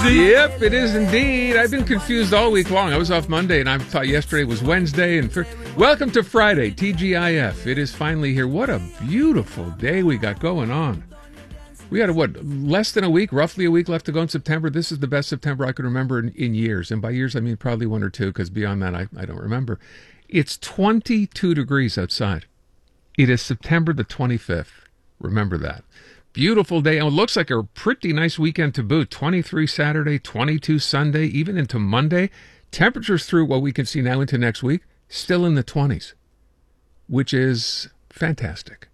Yep, it is indeed. I've been confused all week long. I was off Monday, and I thought yesterday was Wednesday. And welcome to Friday, TGIF. It is finally here. What a beautiful day we got going on. We got, less than a week, roughly a week left to go in September. This is the best September I can remember in years. And by years, I mean probably one or two, because beyond that, I don't remember. It's 22 degrees outside. It is September the 25th. Remember that. Beautiful day. And it looks like a pretty nice weekend to boot. 23 Saturday, 22 Sunday, even into Monday. Temperatures through what we can see now into next week, still in the 20s, which is fantastic.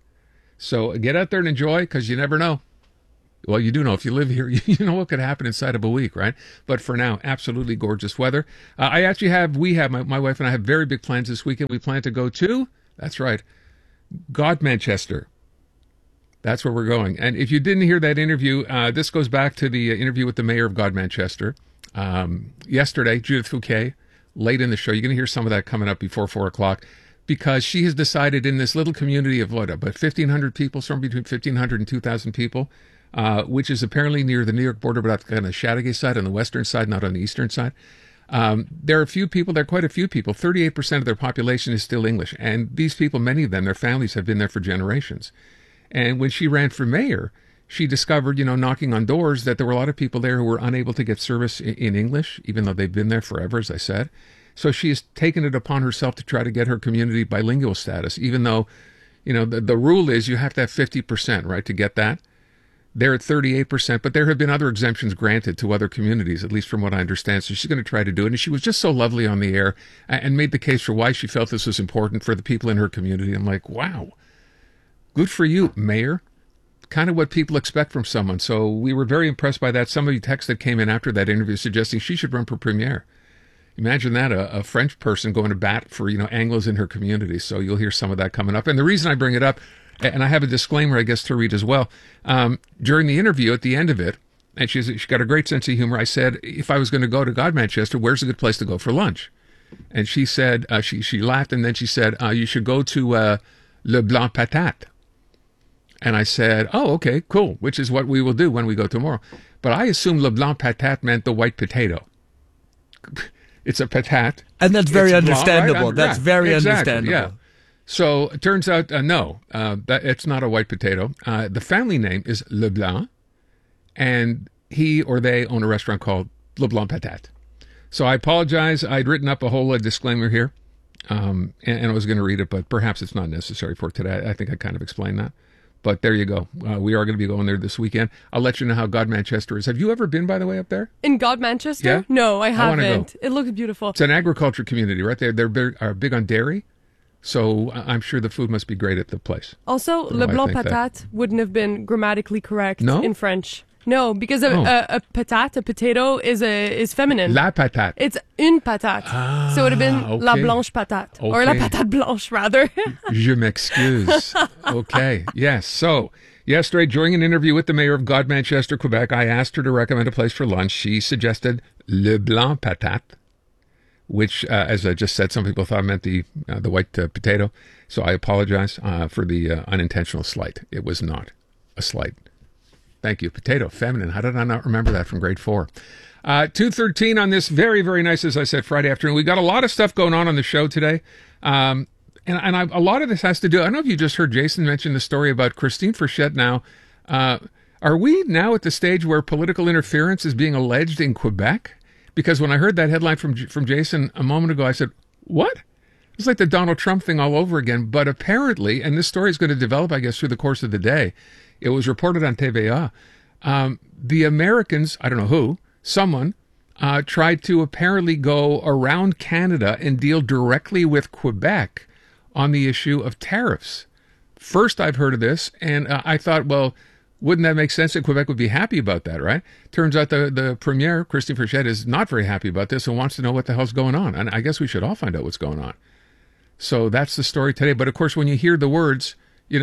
So get out there and enjoy, because you never know. Well, you do know. If you live here, you know what could happen inside of a week, right? But for now, absolutely gorgeous weather. My wife and I have very big plans this weekend. We plan to go to, that's right, Godmanchester. That's where we're going. And if you didn't hear that interview, this goes back to the interview with the mayor of Godmanchester. Yesterday, Judith Fouquet, late in the show. You're going to hear some of that coming up before 4 o'clock, because she has decided in this little community of about 1,500 people, somewhere between 1,500 and 2,000 people, which is apparently near the New York border, but on the Chateauguay side, on the western side, not on the eastern side. There are quite a few people. 38% of their population is still English. And these people, many of them, their families have been there for generations. And when she ran for mayor, she discovered, knocking on doors, that there were a lot of people there who were unable to get service in English, even though they've been there forever, as I said. So she has taken it upon herself to try to get her community bilingual status, even though, the rule is you have to have 50%, right, to get that. They're at 38%, but there have been other exemptions granted to other communities, at least from what I understand. So she's going to try to do it. And she was just so lovely on the air and made the case for why she felt this was important for the people in her community. I'm like, wow. Good for you, Mayor. Kind of what people expect from someone. So we were very impressed by that. Some of you texts that came in after that interview suggesting she should run for premier. Imagine that, a French person going to bat for, Anglos in her community. So you'll hear some of that coming up. And the reason I bring it up, and I have a disclaimer, I guess, to read as well. During the interview, at the end of it, and she's got a great sense of humor, I said, if I was going to go to Godmanchester, where's a good place to go for lunch? And she said, she laughed, and then she said, you should go to Le Blanc Patate. And I said, oh, okay, cool, which is what we will do when we go tomorrow. But I assumed Le Blanc Patate meant the white potato. It's a patate. And that's very understandable. Blanc, right? That's very understandable. Yeah. So it turns out, no, that it's not a white potato. The family name is Leblanc, and he or they own a restaurant called Le Blanc Patate. So I apologize. I'd written up a whole disclaimer here, and I was going to read it, but perhaps it's not necessary for today. I think I kind of explained that. But there you go. We are going to be going there this weekend. I'll let you know how Godmanchester is. Have you ever been, by the way, up there? In Godmanchester? Yeah? No, I haven't. I wanna go. It looks beautiful. It's an agriculture community, right? They're big on dairy. So I'm sure the food must be great at the place. Also, Le Blanc Patate wouldn't have been grammatically correct in French. No, because a patate, a potato, is feminine. La patate. It's une patate. So it would have been la blanche patate. Okay. Or la patate blanche, rather. Je m'excuse. Okay. Yes. So yesterday, during an interview with the mayor of Godmanchester, Quebec, I asked her to recommend a place for lunch. She suggested Le Blanc Patate, which, as I just said, some people thought meant the white potato. So I apologize for the unintentional slight. It was not a slight. Thank you. Potato, feminine. How did I not remember that from grade 4? 2:13 on this very, very nice, as I said, Friday afternoon. We got a lot of stuff going on the show today. A lot of this has to do, I don't know if you just heard Jason mention the story about Christine Frechette now. Are we now at the stage where political interference is being alleged in Quebec? Because when I heard that headline from Jason a moment ago, I said, what? It's like the Donald Trump thing all over again. But apparently, and this story is going to develop, I guess, through the course of the day, it was reported on TVA. The Americans, I don't know who, someone tried to apparently go around Canada and deal directly with Quebec on the issue of tariffs. First I've heard of this, and I thought, well, wouldn't that make sense that Quebec would be happy about that, right? Turns out the premier, Christine Frechette, is not very happy about this and wants to know what the hell's going on. And I guess we should all find out what's going on. So that's the story today. But of course, when you hear the words,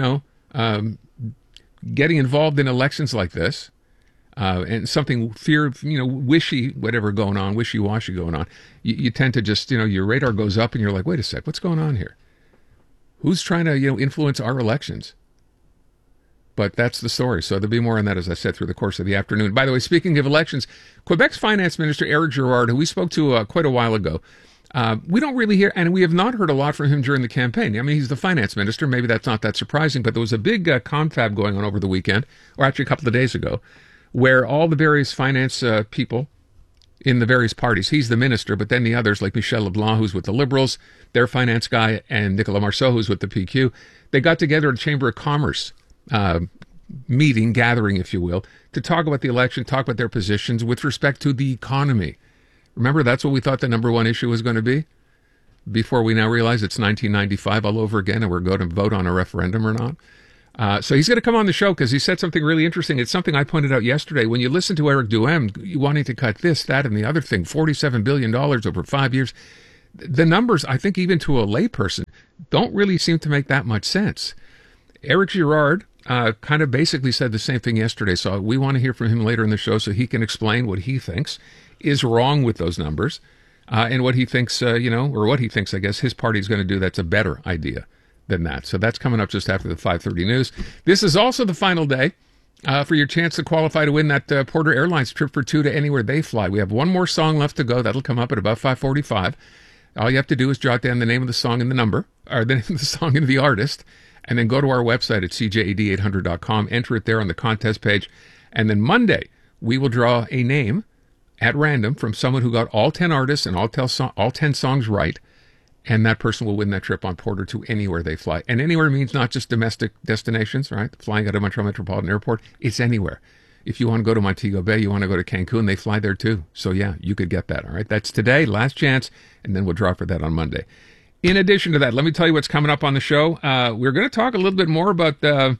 getting involved in elections like this, and something wishy-washy going on, you tend to just, your radar goes up and you're like, wait a sec, what's going on here? Who's trying to, influence our elections? But that's the story. So there'll be more on that, as I said, through the course of the afternoon. By the way, speaking of elections, Quebec's finance minister, Éric Girard, who we spoke to quite a while ago, we don't really hear, and we have not heard a lot from him during the campaign. I mean, he's the finance minister. Maybe that's not that surprising, but there was a big confab going on over the weekend, or actually a couple of days ago, where all the various finance people in the various parties, he's the minister, but then the others, like Michel Leblanc, who's with the Liberals, their finance guy, and Nicolas Marceau, who's with the PQ, they got together at a Chamber of Commerce meeting, gathering, if you will, to talk about the election, talk about their positions with respect to the economy. Remember, that's what we thought the number one issue was going to be before we now realize it's 1995 all over again and we're going to vote on a referendum or not. So he's going to come on the show because he said something really interesting. It's something I pointed out yesterday. When you listen to Éric Duhem wanting to cut this, that, and the other thing, $47 billion over 5 years, the numbers, I think even to a layperson, don't really seem to make that much sense. Éric Girard kind of basically said the same thing yesterday, so we want to hear from him later in the show so he can explain what he thinks is wrong with those numbers and what he thinks, or what he thinks, I guess, his party is going to do that's a better idea than that. So that's coming up just after the 5:30 news. This is also the final day for your chance to qualify to win that Porter Airlines trip for two to anywhere they fly. We have one more song left to go. That'll come up at about 5:45. All you have to do is jot down the name of the song and the number, or the name of the song and the artist, and then go to our website at cjad800.com, enter it there on the contest page, and then Monday we will draw a name at random from someone who got all 10 artists and all 10 songs right, and that person will win that trip on Porter to anywhere they fly. And anywhere means not just domestic destinations, right? Flying out of Montreal Metropolitan Airport, it's anywhere. If you want to go to Montego Bay, you want to go to Cancun, they fly there too. So yeah, you could get that, all right? That's today, last chance, and then we'll draw for that on Monday. In addition to that, let me tell you what's coming up on the show. We're going to talk a little bit more about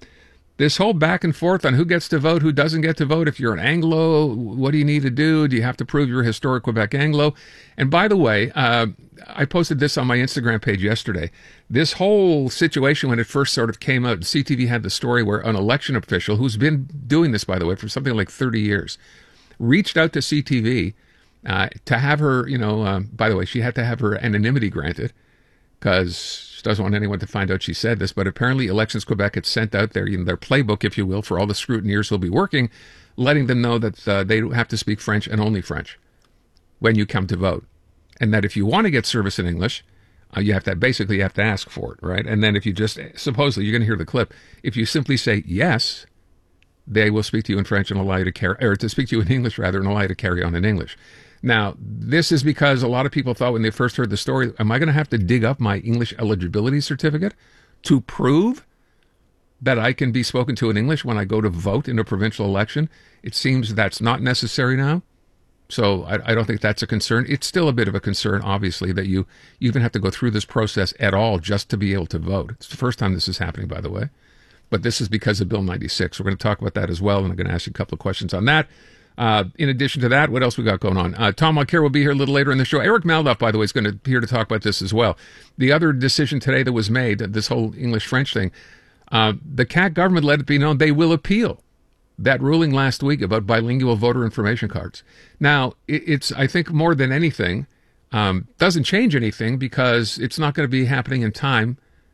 this whole back and forth on who gets to vote, who doesn't get to vote. If you're an Anglo, what do you need to do? Do you have to prove you're a historic Quebec Anglo? And by the way, I posted this on my Instagram page yesterday. This whole situation, when it first sort of came out, CTV had the story where an election official, who's been doing this, by the way, for something like 30 years, reached out to CTV to have her, by the way, she had to have her anonymity granted, because she doesn't want anyone to find out she said this, but apparently Elections Quebec had sent out their playbook, if you will, for all the scrutineers who'll be working, letting them know that they have to speak French and only French when you come to vote. And that if you want to get service in English, you have to ask for it, right? And then if you just, supposedly, you're going to hear the clip, if you simply say yes, they will speak to you in French and allow you to speak to you in English, rather, and allow you to carry on in English. Now, this is because a lot of people thought when they first heard the story, am I going to have to dig up my English eligibility certificate to prove that I can be spoken to in English when I go to vote in a provincial election? It seems that's not necessary now. So I don't think that's a concern. It's still a bit of a concern, obviously, that you even have to go through this process at all just to be able to vote. It's the first time this is happening, by the way. But this is because of Bill 96. We're going to talk about that as well, and I'm going to ask you a couple of questions on that. In addition to that, what else we got going on? Tom Mulcair will be here a little later in the show. Eric Maldoff, by the way, is going to be here to talk about this as well. The other decision today that was made, this whole English-French thing, the CAQ government let it be known they will appeal that ruling last week about bilingual voter information cards. Now, it's, I think, more than anything, doesn't change anything because it's not going to be happening in time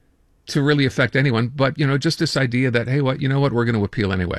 to really affect anyone. But, just this idea that, hey, we're going to appeal anyway.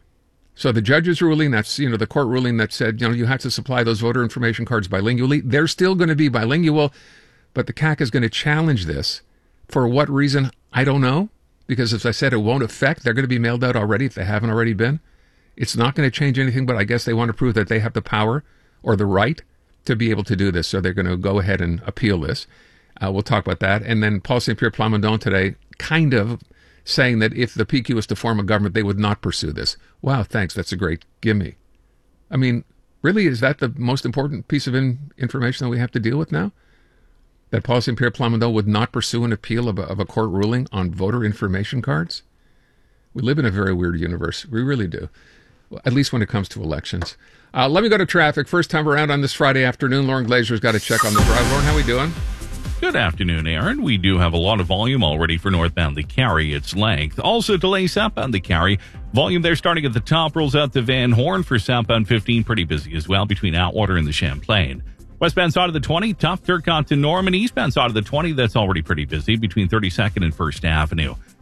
So the judge's ruling, that's, the court ruling that said, you have to supply those voter information cards bilingually. They're still going to be bilingual, but the CAQ is going to challenge this. For what reason, I don't know. Because as I said, it won't affect. They're going to be mailed out already if they haven't already been. It's not going to change anything, but I guess they want to prove that they have the power or the right to be able to do this. So they're going to go ahead and appeal this. We'll talk about that. And then Paul Saint-Pierre Plamondon today kind of saying that if the PQ was to form a government, they would not pursue this. Wow, thanks. That's a great gimme. I mean, really, is that the most important piece of information that we have to deal with now? That Paul Saint-Pierre Plamondon would not pursue an appeal of a court ruling on voter information cards? We live in a very weird universe. We really do. At least when it comes to elections. Let me go to traffic. First time around on this Friday afternoon. Lauren Glazer's got to check on the drive. Lauren, how are we doing? Good afternoon, Aaron. We do have a lot of volume already for northbound the Carry, its length. Also delays southbound the Carry. Volume there starting at the top, rolls out to Van Horn for southbound 15. Pretty busy as well between Atwater and the Champlain. Westbound side of the 20, tough Turcotte to Norman. Eastbound side of the 20, that's already pretty busy between 32nd and 1st Avenue.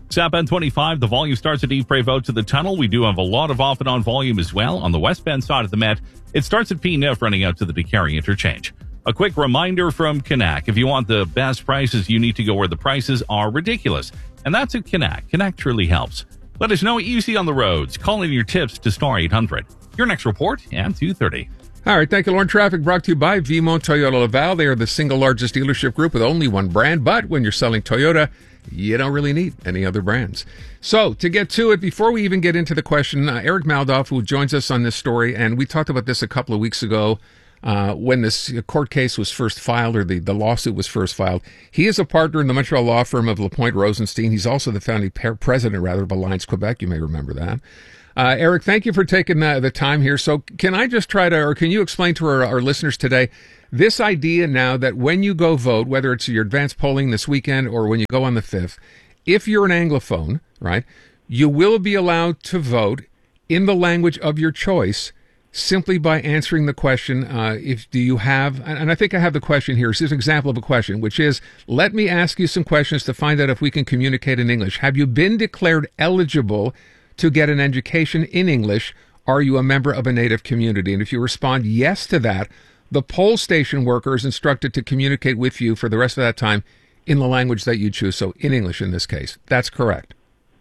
Southbound 25, the volume starts at Eve Prairie out to the tunnel. We do have a lot of off and on volume as well. On the westbound side of the Met, it starts at P-Neuf running out to the DeCarry interchange. A quick reminder from Canac. If you want the best prices, you need to go where the prices are ridiculous. And that's at Canac. Canac truly helps. Let us know what you see on the roads. Call in your tips to Star 800. Your next report at 2:30. All right, thank you, Lauren. Traffic brought to you by Vimont Toyota Laval. They are the single largest dealership group with only one brand, but when you're selling Toyota, you don't really need any other brands. So, to get to it, before we even get into the question, Eric Maldoff, who joins us on this story, and we talked about this a couple of weeks ago when this court case was first filed, or the lawsuit was first filed. He is a partner in the Montreal law firm of LaPointe Rosenstein. He's also the founding president, of Alliance Quebec. You may remember that. Eric, thank you for taking the time here. So can I just can you explain to our listeners today this idea now that when you go vote, whether it's your advanced polling this weekend or when you go on the 5th, if you're an Anglophone, right, you will be allowed to vote in the language of your choice simply by answering the question, do you have, and I think I have the question here. This is an example of a question, which is, let me ask you some questions to find out if we can communicate in English. Have you been declared eligible to get an education in English? Are you a member of a Native community? And if you respond yes to that, the poll station worker is instructed to communicate with you for the rest of that time in the language that you choose, so in English in this case. That's correct.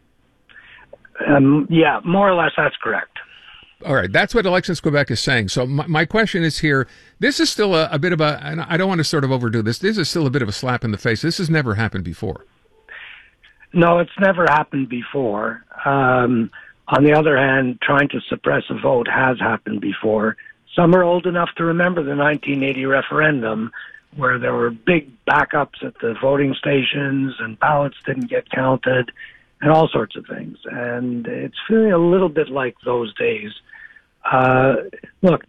Yeah, more or less that's correct. All right, that's what Elections Quebec is saying. So my question is here, this is still a bit of and I don't want to sort of overdo this, this is still a bit of a slap in the face. This has never happened before. No, it's never happened before. On the other hand, trying to suppress a vote has happened before. Some are old enough to remember the 1980 referendum, where there were big backups at the voting stations and ballots didn't get counted and all sorts of things. And it's feeling a little bit like those days. Look,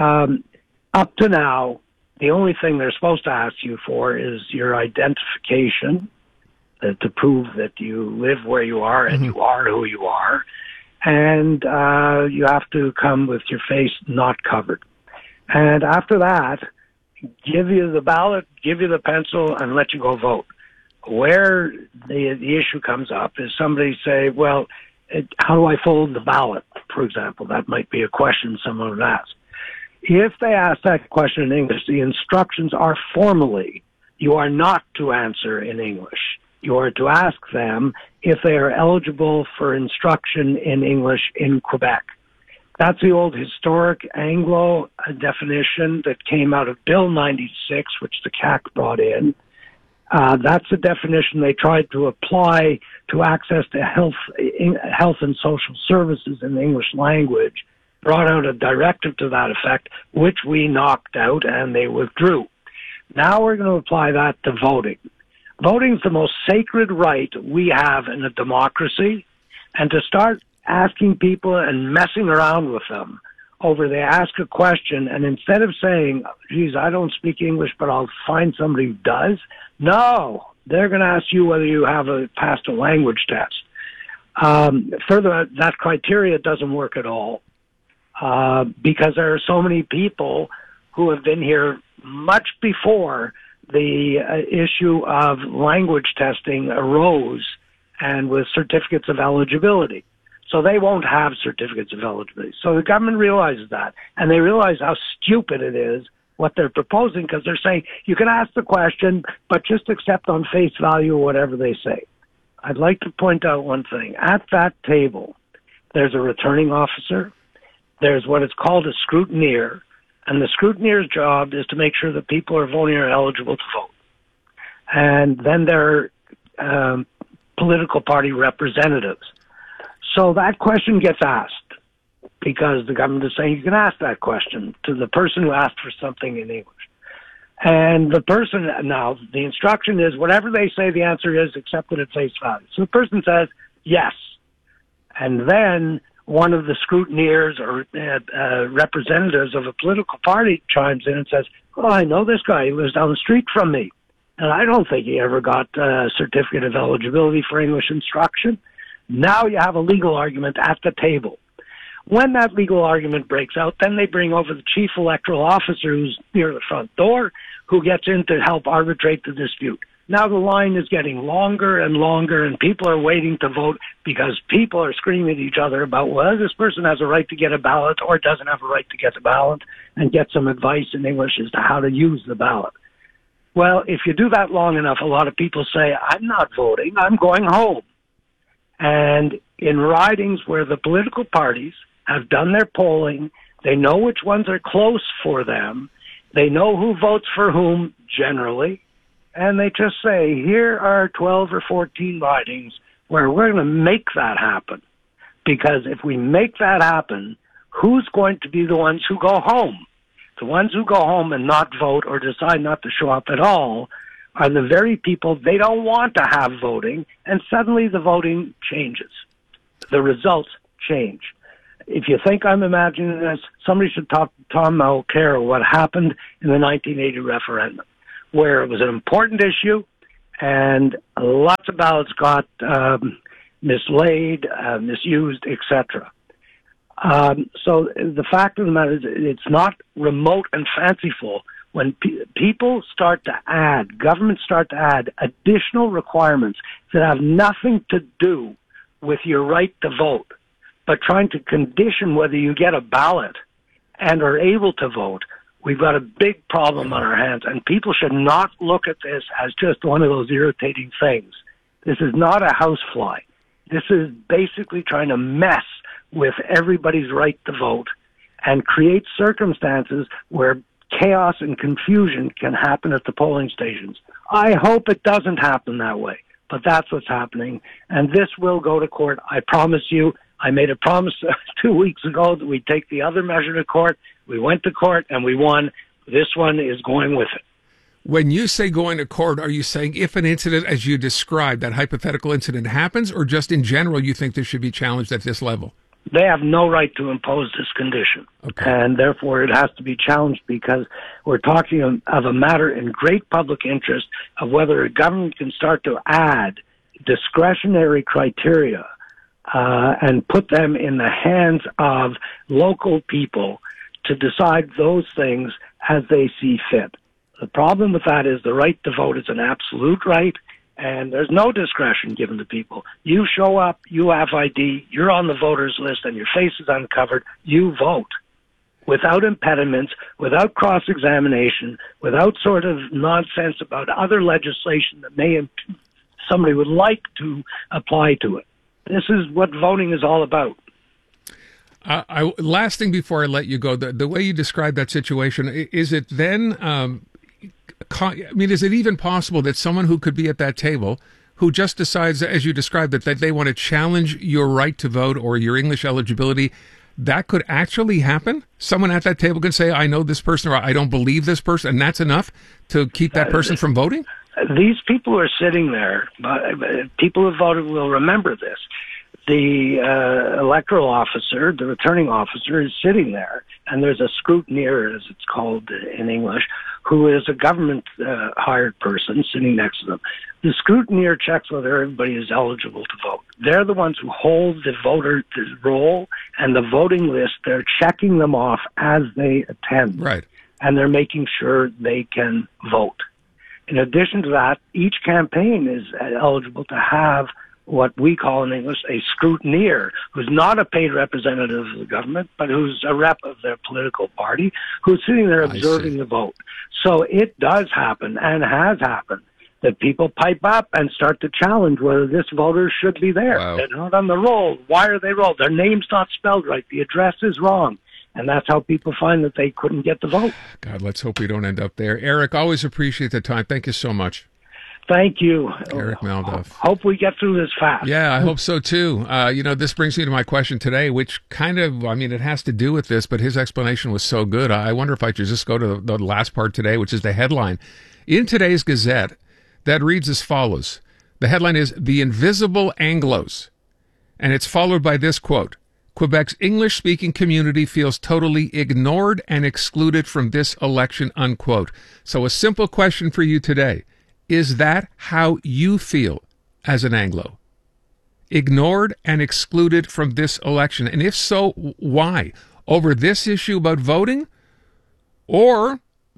up to now, the only thing they're supposed to ask you for is your identification, to prove that you live where you are and you are who you are. And you have to come with your face not covered. And after that, give you the ballot, give you the pencil, and let you go vote. Where the issue comes up is somebody say, well, how do I fold the ballot, for example? That might be a question someone would ask. If they ask that question in English, the instructions are formally, you are not to answer in English. You are to ask them if they are eligible for instruction in English in Quebec. That's the old historic Anglo definition that came out of Bill 96, which the CAC brought in. That's the definition they tried to apply to access to health and social services in the English language, brought out a directive to that effect, which we knocked out and they withdrew. Now we're going to apply that to voting. Voting is the most sacred right we have in a democracy, and to start asking people and messing around with them over they ask a question, and instead of saying, geez, I don't speak English, but I'll find somebody who does, no, they're going to ask you whether you have passed a language test. Further, that criteria doesn't work at all because there are so many people who have been here much before the issue of language testing arose and with certificates of eligibility. So they won't have certificates of eligibility. So the government realizes that, and they realize how stupid it is what they're proposing, because they're saying you can ask the question, but just accept on face value whatever they say. I'd like to point out one thing. At that table, there's a returning officer. There's what is called a scrutineer, and the scrutineer's job is to make sure that people are voting are eligible to vote. And then there are political party representatives. So that question gets asked because the government is saying you can ask that question to the person who asked for something in English. And the person, now, the instruction is whatever they say the answer is, accept it at face value. So the person says, yes. And then one of the scrutineers or representatives of a political party chimes in and says, oh, I know this guy. He lives down the street from me. And I don't think he ever got a certificate of eligibility for English instruction. Now you have a legal argument at the table. When that legal argument breaks out, then they bring over the chief electoral officer who's near the front door, who gets in to help arbitrate the dispute. Now the line is getting longer and longer, and people are waiting to vote because people are screaming at each other about whether this person has a right to get a ballot or doesn't have a right to get the ballot, and get some advice in English as to how to use the ballot. Well, if you do that long enough, a lot of people say, I'm not voting, I'm going home. And in ridings where the political parties have done their polling, they know which ones are close for them, they know who votes for whom generally, and they just say, here are 12 or 14 ridings where we're going to make that happen. Because if we make that happen, who's going to be the ones who go home? The ones who go home and not vote or decide not to show up at all are the very people they don't want to have voting, and suddenly the voting changes. The results change. If you think I'm imagining this, somebody should talk to Tom Mulcair what happened in the 1980 referendum, where it was an important issue and lots of ballots got mislaid, misused, etc. So the fact of the matter is it's not remote and fanciful when people start to add, governments start to add additional requirements that have nothing to do with your right to vote, but trying to condition whether you get a ballot and are able to vote. We've got a big problem on our hands, and people should not look at this as just one of those irritating things. This is not a housefly. This is basically trying to mess with everybody's right to vote and create circumstances where chaos and confusion can happen at the polling stations. I hope it doesn't happen that way, but that's what's happening, and this will go to court. I promise you. I made a promise 2 weeks ago that we'd take the other measure to court. We went to court and we won. This one is going with it. When you say going to court, are you saying if an incident, as you described, that hypothetical incident happens, or just in general you think this should be challenged at this level? They have no right to impose this condition. Okay. And therefore it has to be challenged because we're talking of a matter in great public interest of whether a government can start to add discretionary criteria and put them in the hands of local people to decide those things as they see fit. The problem with that is the right to vote is an absolute right, and there's no discretion given to people. You show up, you have ID, you're on the voters list, and your face is uncovered, you vote. Without impediments, without cross-examination, without sort of nonsense about other legislation that somebody would like to apply to it. This is what voting is all about. Last thing before I let you go, the way you describe that situation, is it then, is it even possible that someone who could be at that table, who just decides, as you described, that they want to challenge your right to vote or your English eligibility, that could actually happen? Someone at that table can say, I know this person, or I don't believe this person, and that's enough to keep that person from voting? These people are sitting there, people who voted will remember this. The electoral officer, the returning officer, is sitting there, and there's a scrutineer, as it's called in English, who is a government-hired person sitting next to them. The scrutineer checks whether everybody is eligible to vote. They're the ones who hold the voter roll and the voting list. They're checking them off as they attend. Right. And they're making sure they can vote. In addition to that, each campaign is eligible to have what we call in English a scrutineer, who's not a paid representative of the government, but who's a rep of their political party, who's sitting there observing the vote. So it does happen, and has happened, that people pipe up and start to challenge whether this voter should be there. Wow. They're not on the roll. Why are they rolled? Their name's not spelled right. The address is wrong. And that's how people find that they couldn't get the vote. God, let's hope we don't end up there. Eric, always appreciate the time. Thank you so much. Thank you. Eric Maldoff. Hope we get through this fast. Yeah, I hope so too. This brings me to my question today, which kind of, it has to do with this, but his explanation was so good. I wonder if I should just go to the last part today, which is the headline. In today's Gazette, that reads as follows. The headline is The Invisible Anglos. And it's followed by this quote. Quebec's English-speaking community feels totally ignored and excluded from this election, unquote. So a simple question for you today. Is that how you feel as an Anglo? Ignored and excluded from this election? And if so, why? Over this issue about voting? Or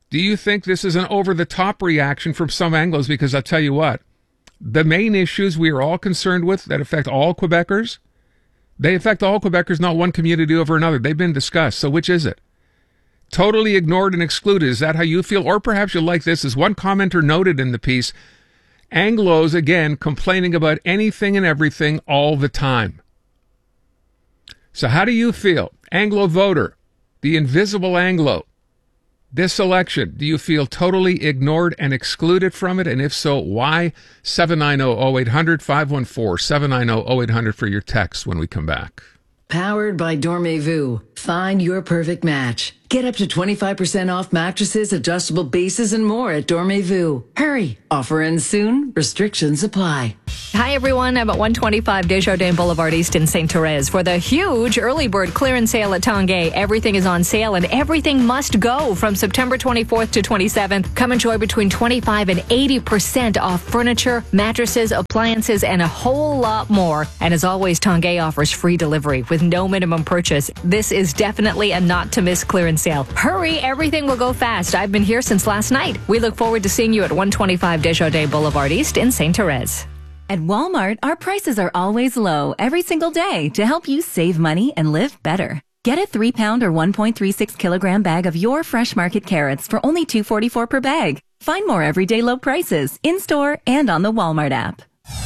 Do you think this is an over-the-top reaction from some Anglos? Because I'll tell you what, the main issues we are all concerned with that affect all Quebecers, they affect all Quebecers, not one community over another. They've been discussed. So which is it? Totally ignored and excluded. Is that how you feel? Or perhaps you'll like this. As one commenter noted in the piece, Anglos, again, complaining about anything and everything all the time. So how do you feel? Anglo voter, the invisible Anglo. This election, do you feel totally ignored and excluded from it? And if so, why? 790-0800, 514-790-0800 for your text when we come back. Powered by Dormez-vous. Find your perfect match. Get up to 25% off mattresses, adjustable bases, and more at Dormez-vous. Hurry. Offer ends soon. Restrictions apply. Hi, everyone. I'm at 125 Desjardins Boulevard East in St. Therese for the huge early bird clearance sale at Tanguay. Everything is on sale and everything must go from September 24th to 27th. Come enjoy between 25 and 80% off furniture, mattresses, appliances, and a whole lot more. And as always, Tanguay offers free delivery with no minimum purchase. This is definitely a not-to-miss clearance sale. Hurry, everything will go fast. I've been here since last night. We look forward to seeing you at 125 Desjardins Boulevard East in St. Therese. At Walmart, our prices are always low every single day to help you save money and live better. Get a 3-pound or 1.36 kilogram bag of your fresh market carrots for only $2.44 per bag. Find more everyday low prices in-store and on the Walmart app.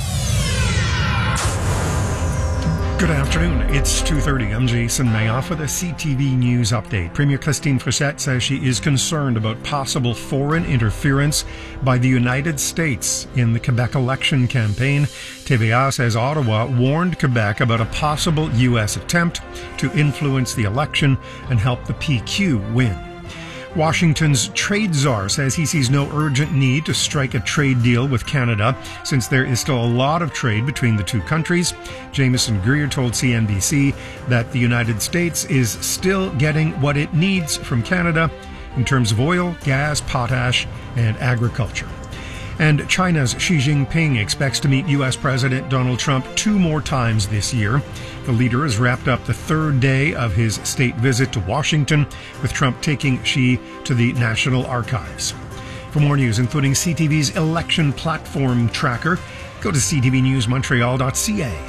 Good afternoon. It's 2:30. I'm Jason Mayoff with a CTV News update. Premier Christine Frechette says she is concerned about possible foreign interference by the United States in the Quebec election campaign. TVA says Ottawa warned Quebec about a possible U.S. attempt to influence the election and help the PQ win. Washington's trade czar says he sees no urgent need to strike a trade deal with Canada since there is still a lot of trade between the two countries. Jameson Greer told CNBC that the United States is still getting what it needs from Canada in terms of oil, gas, potash, and agriculture. And China's Xi Jinping expects to meet U.S. President Donald Trump 2 more times this year. The leader has wrapped up the 3rd day of his state visit to Washington, with Trump taking Xi to the National Archives. For more news, including CTV's election platform tracker, go to ctvnewsmontreal.ca.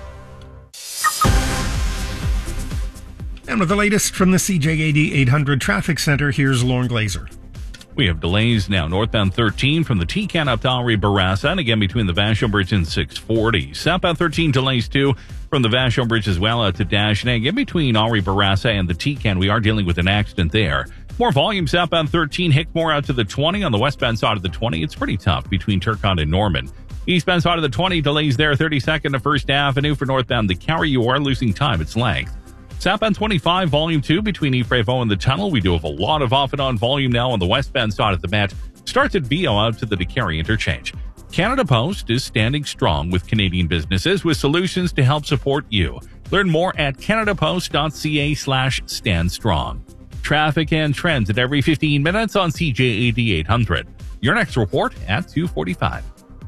And with the latest from the CJAD 800 Traffic Center, here's Lauren Glazer. We have delays now northbound 13 from the TCAN up to Henri Bourassa, and again between the Vachon Bridge and 640. Southbound 13 delays too from the Vachon Bridge as well out to Dagenais. Again between Henri Bourassa and the TCAN, we are dealing with an accident there. More volume southbound 13, Hickmore out to the 20. On the westbound side of the 20, it's pretty tough between Turcotte and Norman. Eastbound side of the 20, delays there 32nd to 1st Avenue. For northbound the Carry, you are losing time. It's length. Southbound 25, volume 2 between Yves-Prévost and the Tunnel. We do have a lot of off and on volume now on the westbound side of the Met. Starts at VO out to the DeCarry interchange. Canada Post is standing strong with Canadian businesses with solutions to help support you. Learn more at canadapost.ca/standstrong. Traffic and trends at every 15 minutes on CJAD 800. Your next report at 2:45.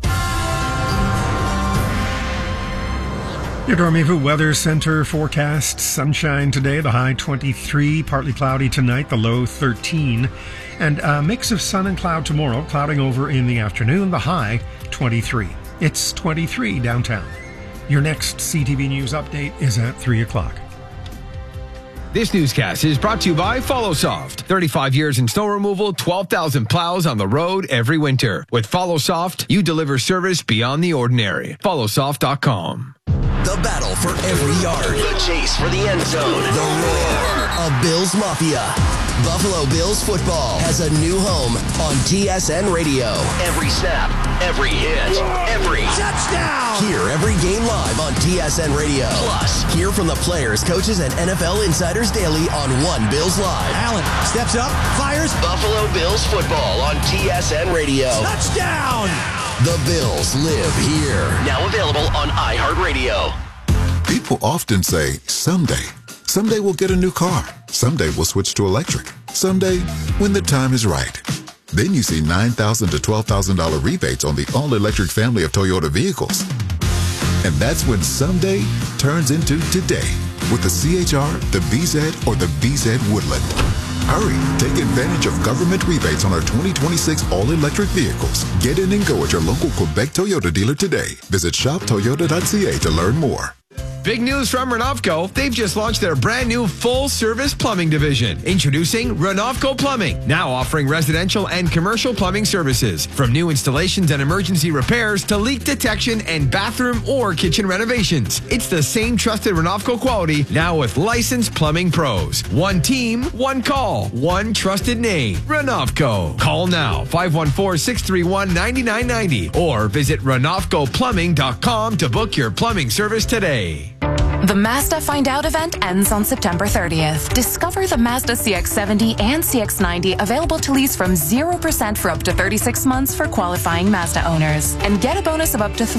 Your Dormez-vous Weather Center forecast: sunshine today, the high 23, partly cloudy tonight, the low 13, and a mix of sun and cloud tomorrow, clouding over in the afternoon, the high 23. It's 23 downtown. Your next CTV News update is at 3 o'clock. This newscast is brought to you by FollowSoft. 35 years in snow removal, 12,000 plows on the road every winter. With FollowSoft, you deliver service beyond the ordinary. FollowSoft.com. The battle for every yard. The chase for the end zone. The roar of Bills Mafia. Buffalo Bills football has a new home on TSN Radio. Every snap, every hit, every touchdown. Hear every game live on TSN Radio. Plus, hear from the players, coaches, and NFL insiders daily on One Bills Live. Allen steps up, fires. Buffalo Bills football on TSN Radio. Touchdown! The Bills live here. Now available on iHeartRadio. People often say, someday we'll get a new car. Someday we'll switch to electric. Someday, when the time is right. Then you see $9,000 to $12,000 rebates on the all-electric family of Toyota vehicles. And that's when someday turns into today with the CHR, the BZ, or the BZ Woodland. Hurry, take advantage of government rebates on our 2026 all-electric vehicles. Get in and go at your local Quebec Toyota dealer today. Visit shoptoyota.ca to learn more. Big news from Renovco. They've just launched their brand new full-service plumbing division. Introducing Renovco Plumbing, now offering residential and commercial plumbing services. From new installations and emergency repairs to leak detection and bathroom or kitchen renovations. It's the same trusted Renovco quality, now with licensed plumbing pros. One team, one call, one trusted name. Renovco. Call now, 514-631-9990 or visit renovcoplumbing.com to book your plumbing service today. The Mazda Find Out event ends on September 30th. Discover the Mazda CX-70 and CX-90 available to lease from 0% for up to 36 months for qualifying Mazda owners. And get a bonus of up to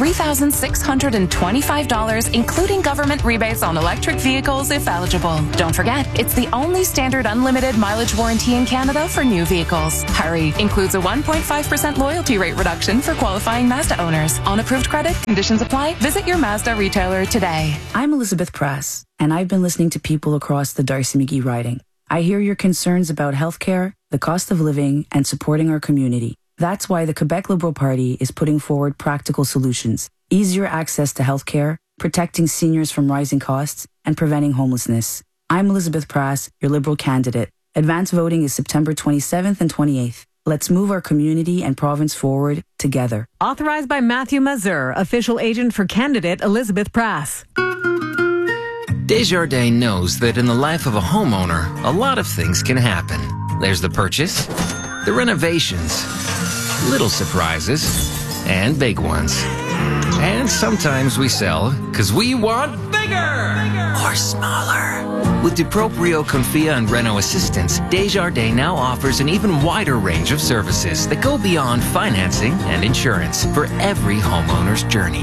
$3,625, including government rebates on electric vehicles if eligible. Don't forget, it's the only standard unlimited mileage warranty in Canada for new vehicles. Hurry! Includes a 1.5% loyalty rate reduction for qualifying Mazda owners. On approved credit, conditions apply. Visit your Mazda retailer today. I'm Elizabeth Press, and I've been listening to people across the Darcy-McGee riding. I hear your concerns about healthcare, the cost of living, and supporting our community. That's why the Quebec Liberal Party is putting forward practical solutions, easier access to healthcare, protecting seniors from rising costs, and preventing homelessness. I'm Elizabeth Press, your Liberal candidate. Advance voting is September 27th and 28th. Let's move our community and province forward together. Authorized by Matthew Mazur, official agent for candidate Elizabeth Press. Desjardins knows that in the life of a homeowner, a lot of things can happen. There's the purchase, the renovations, little surprises, and big ones. And sometimes we sell because we want bigger or smaller. With DuProprio, Confia, and Reno Assistance, Desjardins now offers an even wider range of services that go beyond financing and insurance for every homeowner's journey.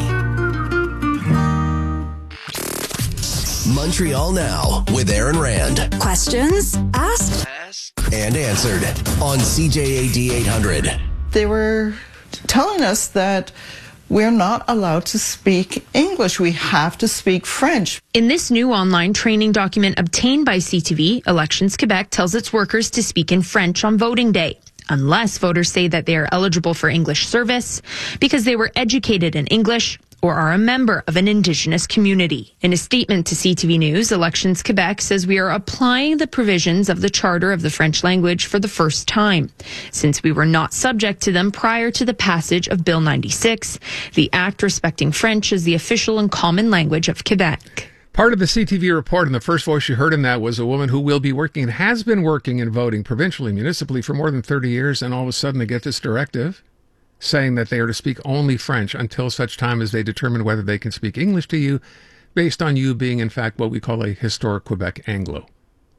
Montreal Now with Aaron Rand. Questions asked and answered on CJAD 800. They were telling us that we're not allowed to speak English. We have to speak French. In this new online training document obtained by CTV, Elections Quebec tells its workers to speak in French on voting day, unless voters say that they are eligible for English service because they were educated in English or are a member of an Indigenous community. In a statement to CTV News, Elections Quebec says we are applying the provisions of the Charter of the French language for the first time, since we were not subject to them prior to the passage of Bill 96, the act respecting French as the official and common language of Quebec. Part of the CTV report, and the first voice you heard in that was a woman who will be working and has been working and voting provincially, municipally for more than 30 years, and all of a sudden they get this directive saying that they are to speak only French until such time as they determine whether they can speak English to you, based on you being, in fact, what we call a historic Quebec Anglo.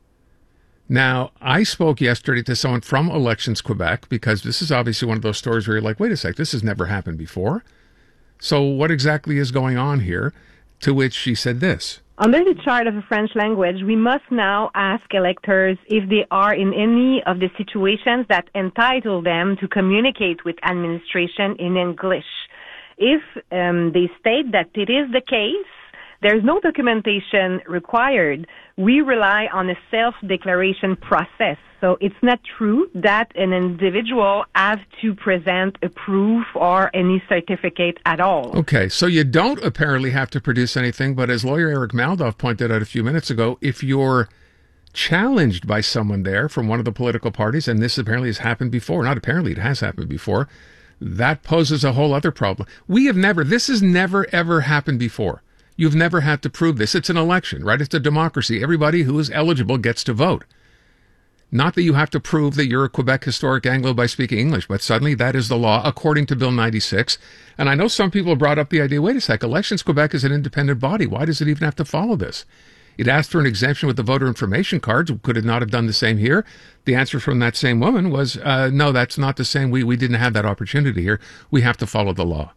Now, I spoke yesterday to someone from Elections Quebec, because this is obviously one of those stories where you're like, wait a sec, this has never happened before. So what exactly is going on here? To which she said this. Under the Charter of the French language, we must now ask electors if they are in any of the situations that entitle them to communicate with administration in English. If they state that it is the case, there's no documentation required. We rely on a self-declaration process. So it's not true that an individual has to present a proof or any certificate at all. Okay, so you don't apparently have to produce anything, but as lawyer Eric Maldoff pointed out a few minutes ago, if you're challenged by someone there from one of the political parties, and this apparently has happened before, not apparently, it has happened before, that poses a whole other problem. This has never ever happened before. You've never had to prove this. It's an election, right? It's a democracy. Everybody who is eligible gets to vote. Not that you have to prove that you're a Quebec historic Anglo by speaking English, but suddenly that is the law according to Bill 96. And I know some people brought up the idea, wait a sec, Elections Quebec is an independent body. Why does it even have to follow this? It asked for an exemption with the voter information cards. Could it not have done the same here? The answer from that same woman was, no, that's not the same. We didn't have that opportunity here. We have to follow the law.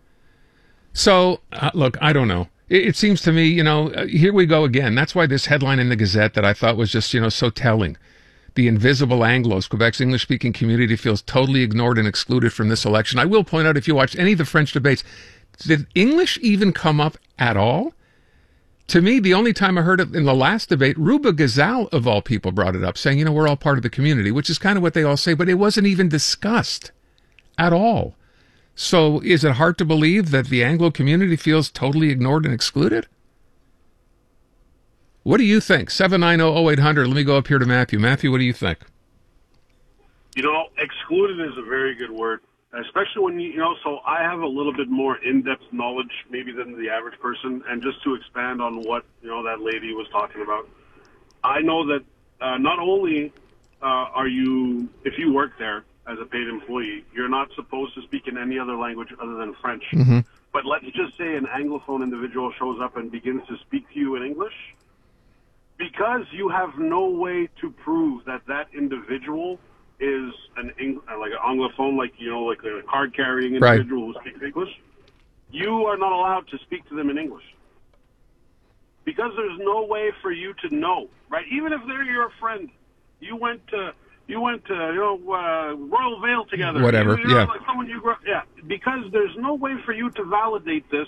So, look, I don't know. It seems to me, here we go again. That's why this headline in the Gazette that I thought was just, so telling. The invisible Anglos, Quebec's English-speaking community, feels totally ignored and excluded from this election. I will point out, if you watched any of the French debates, did English even come up at all? To me, the only time I heard it in the last debate, Ruba Gazal, of all people, brought it up, saying, you know, we're all part of the community, which is kind of what they all say, but it wasn't even discussed at all. So is it hard to believe that the Anglo community feels totally ignored and excluded? What do you think? 790-0800. Let me go up here to Matthew. Matthew, what do you think? You know, excluded is a very good word, especially when, you know, so I have a little bit more in-depth knowledge maybe than the average person. And just to expand on what, you know, that lady was talking about, I know that not only are you, if you work there as a paid employee, you're not supposed to speak in any other language other than French. Mm-hmm. But let's just say an Anglophone individual shows up and begins to speak to you in English. Because you have no way to prove that that individual is like an Anglophone, like, you know, like a card-carrying individual who speaks English, you are not allowed to speak to them in English. Because there's no way for you to know, right? Even if they're your friend, you went to Royal Vale together. Whatever, Like someone because there's no way for you to validate this